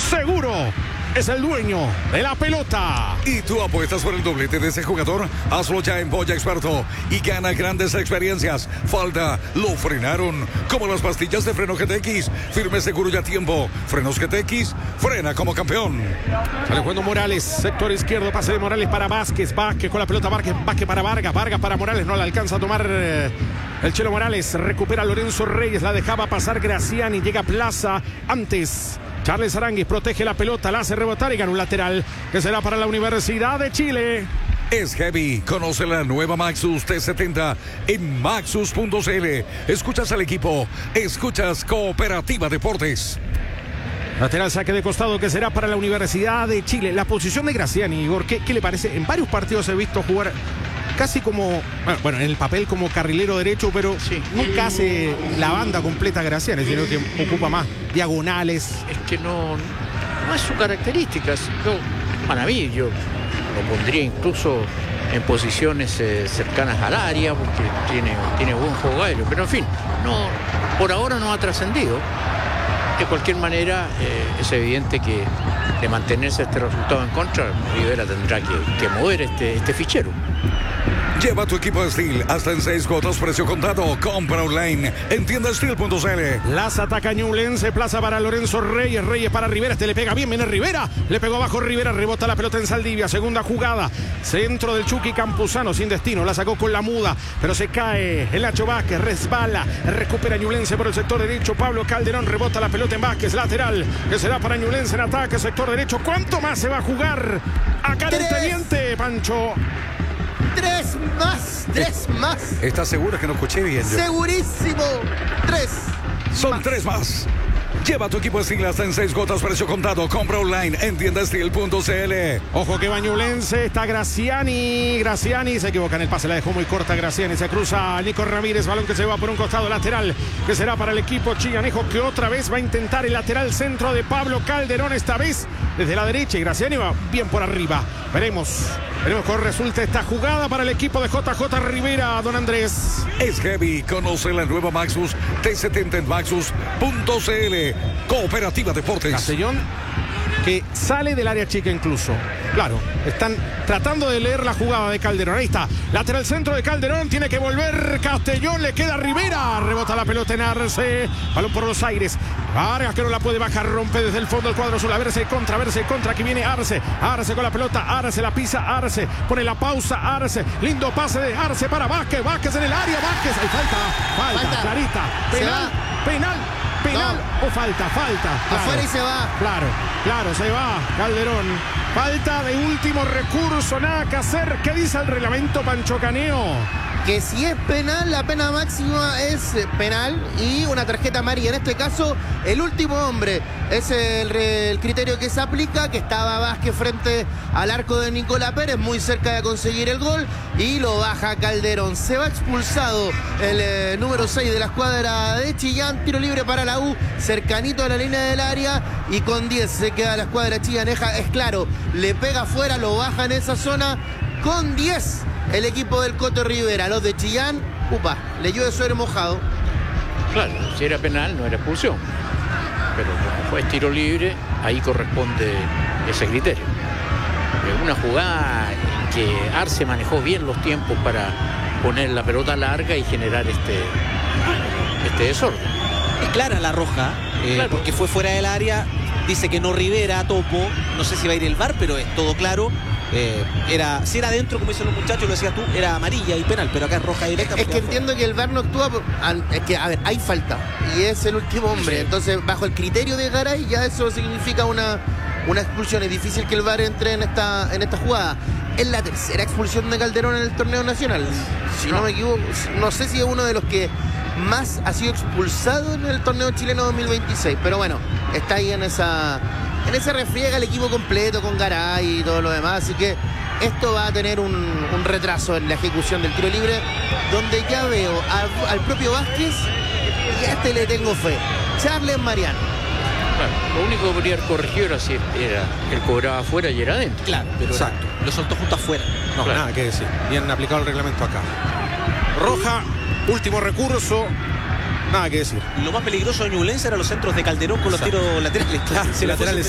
seguro es el dueño de la pelota. ¿Y tú apuestas por el doblete de ese jugador? Hazlo ya en Boya Experto y gana grandes experiencias. Falta, lo frenaron. Como las pastillas de freno GTX. Firme, seguro y a tiempo. Frenos GTX, frena como campeón. Sale jugando Morales, sector izquierdo, pase de Morales para Vázquez. Vázquez con la pelota, Vázquez para Vargas. Vargas para Morales, no la alcanza a tomar el Chelo Morales. Recupera Lorenzo Reyes, la dejaba pasar Graciani. Llega Plaza antes. Charles Aranguis protege la pelota, la hace rebotar y gana un lateral que será para la Universidad de Chile. Es heavy. Conoce la nueva Maxus T70 en maxus.cl. Escuchas al equipo, escuchas Cooperativa Deportes. Lateral saque de costado que será para la Universidad de Chile. La posición de Graciani, Igor, ¿qué le parece? En varios partidos he visto jugar casi como, bueno, en el papel como carrilero derecho, pero sí, nunca hace la banda completa Graciani, sino que ocupa más diagonales. Es que no es su característica. Para mí, yo lo pondría incluso en posiciones cercanas al área, porque tiene buen juego aéreo, pero en fin, por ahora no ha trascendido. De cualquier manera, es evidente que de mantenerse este resultado en contra, Rivera tendrá que mover este fichero. Lleva tu equipo de Steel hasta en 6 cuotas, precio contado. Compra online en tiendasteel.cl. Las ataca Ñublense, plaza para Lorenzo Reyes. Reyes para Rivera, le pega bien, viene Rivera. Le pegó abajo Rivera, rebota la pelota en Saldivia. Segunda jugada, centro del Chucky Campuzano, sin destino. La sacó con la muda, pero se cae el Nacho Vázquez, resbala. Recupera Ñublense por el sector derecho. Pablo Calderón rebota la pelota en Vázquez, lateral, que será para Ñublense en ataque, sector derecho. ¿Cuánto más se va a jugar acá en el Teniente, Pancho? Tres más. ¿Estás seguro que no escuché bien? Segurísimo. 3. Son 3 más. Lleva tu equipo de Steel hasta en 6 cuotas, precio contado. Compra online en tiendasteel.cl. Ojo que va Ñublense, está Graciani. Graciani se equivoca en el pase, la dejó muy corta Graciani. Se cruza Nico Ramírez, balón que se va por un costado lateral, que será para el equipo chillanejo, que otra vez va a intentar el lateral centro de Pablo Calderón, esta vez desde la derecha, y Graciani va bien por arriba. Veremos cómo resulta esta jugada para el equipo de JJ Rivera, don Andrés. Es heavy. Conoce la nueva Maxus T70 en maxus.cl. Cooperativa Deportes. Castellón, que sale del área chica incluso. Claro, están tratando de leer la jugada de Calderón. Ahí está, lateral centro de Calderón, tiene que volver Castellón, le queda Rivera, rebota la pelota en Arce, balón por los aires. Vargas que no la puede bajar, rompe desde el fondo del cuadro azul. A verse contra, aquí viene Arce. Arce con la pelota, Arce la pisa, Arce pone la pausa, Arce. Lindo pase de Arce para Vázquez, Vázquez en el área, Vázquez. Ahí falta, clarita. Penal o falta. Claro. Afuera y se va. Claro, se va Calderón. Falta de último recurso, nada que hacer. ¿Qué dice el reglamento, Pancho Caneo? Que si es penal, la pena máxima es penal y una tarjeta amarilla. En este caso, el último hombre es el criterio que se aplica, que estaba Vázquez frente al arco de Nicolás Pérez, muy cerca de conseguir el gol, y lo baja Calderón. Se va expulsado el número 6 de la escuadra de Chillán. Tiro libre para la U, cercanito a la línea del área, y con 10 se queda la escuadra chillaneja. Es claro, le pega afuera, lo baja en esa zona. Con 10 el equipo del Coto Rivera. Los de Chillán, le llueve sobre mojado. Claro, si era penal no era expulsión, pero como fue tiro libre, ahí corresponde ese criterio. Una jugada en que Arce manejó bien los tiempos para poner la pelota larga y generar este desorden. Es clara la roja, claro, porque fue fuera del área. Dice que no Rivera, topo. No sé si va a ir el VAR, pero es todo claro. Si era adentro, como dicen los muchachos, lo decías tú, era amarilla y penal, pero acá es roja directa. Es que entiendo que el VAR no actúa. Es que, a ver, hay falta y es el último hombre. Sí. Entonces, bajo el criterio de Garay, ya eso significa una expulsión. Es difícil que el VAR entre en esta jugada. Es la tercera expulsión de Calderón en el torneo nacional. Si no me equivoco, no sé si es uno de los que más ha sido expulsado en el torneo chileno 2026. Pero bueno, está ahí en esa refriega el equipo completo con Garay y todo lo demás. Así que esto va a tener un retraso en la ejecución del tiro libre, donde ya veo al propio Vázquez, y a este le tengo fe. Charles Mariano. Claro, lo único que podría haber corregido era si él cobraba afuera y era adentro. Claro, pero exacto, lo soltó justo afuera. No, claro, nada que decir. Bien aplicado el reglamento acá. Roja, último recurso. Nada que decir. Lo más peligroso de Ñublense eran los centros de Calderón con los tiros laterales. Laterales